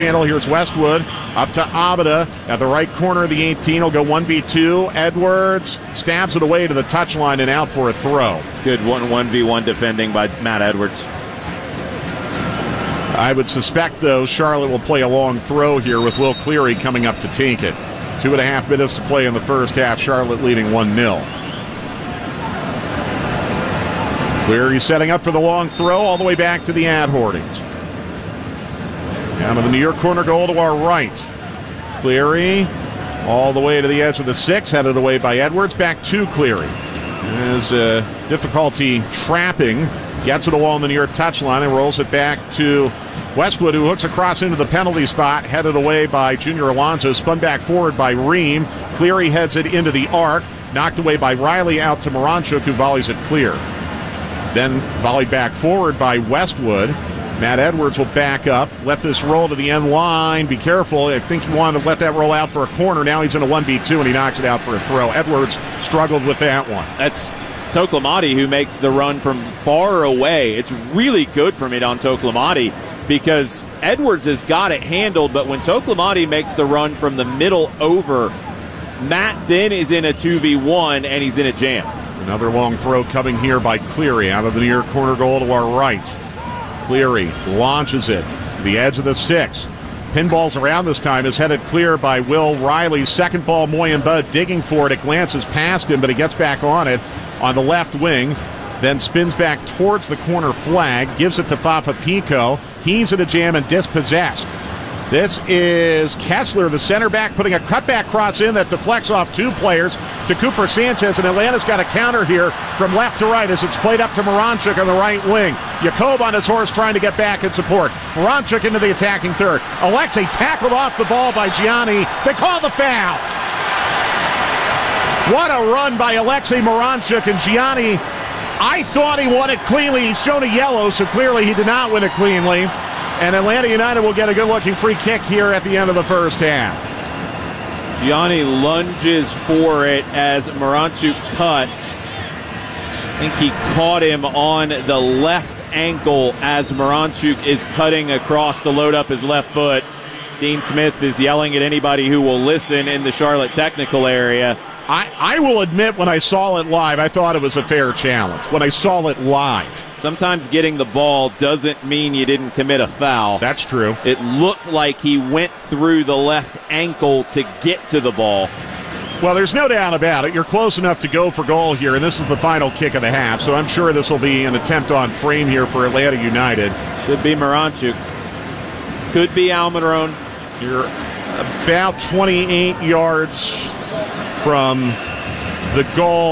Channel. Here's Westwood up to Abada at the right corner of the 18. He'll go 1v2. Edwards stabs it away to the touchline and out for a throw. Good 1v1 defending by Matt Edwards. I would suspect, though, Charlotte will play a long throw here with Will Cleary coming up to take it. 2.5 minutes to play in the first half. Charlotte leading 1-0. Cleary setting up for the long throw all the way back to the Adhordings. Down to the New York corner goal to our right. Cleary all the way to the edge of the 6, headed away by Edwards. Back to Cleary. Has difficulty trapping. Gets it along the near touchline and rolls it back to Westwood, who hooks across into the penalty spot, headed away by Junior Alonso, spun back forward by Ream. Cleary heads it into the arc, knocked away by Riley, out to Moranchuk, who volleys it clear. Then volleyed back forward by Westwood. Matt Edwards will back up, let this roll to the end line. Be careful. I think he wanted to let that roll out for a corner. Now he's in a 1v2 and he knocks it out for a throw. Edwards struggled with that one. That's Toklamati who makes the run from far away. It's really good from it on Toklamati because Edwards has got it handled, but when Toklamati makes the run from the middle over, Matt then is in a 2v1 and he's in a jam. Another long throw coming here by Cleary out of the near corner goal to our right. Cleary launches it to the edge of the 6. Pinballs around this time is headed clear by Will Riley. Second ball, Moyen Bud digging for it. It glances past him, but he gets back on it on the left wing. Then spins back towards the corner flag. Gives it to Fafa Pico. He's in a jam and dispossessed. This is Kessler, the center back, putting a cutback cross in that deflects off 2 players to Cooper Sanchez, and Atlanta's got a counter here from left to right as it's played up to Moranchuk on the right wing. Jakob on his horse trying to get back in support. Moranchuk into the attacking third. Alexei tackled off the ball by Gianni. They call the foul. What a run by Alexei Moranchuk, and Gianni, I thought he won it cleanly. He's shown a yellow, so clearly he did not win it cleanly. And Atlanta United will get a good-looking free kick here at the end of the first half. Gianni lunges for it as Moranchuk cuts. I think he caught him on the left ankle as Moranchuk is cutting across to load up his left foot. Dean Smith is yelling at anybody who will listen in the Charlotte technical area. I will admit, when I saw it live, I thought it was a fair challenge. When I saw it live. Sometimes getting the ball doesn't mean you didn't commit a foul. That's true. It looked like he went through the left ankle to get to the ball. Well, there's no doubt about it. You're close enough to go for goal here, and this is the final kick of the half, so I'm sure this will be an attempt on frame here for Atlanta United. Should be Moranchuk. Could be Almiron. You're about 28 yards from the goal.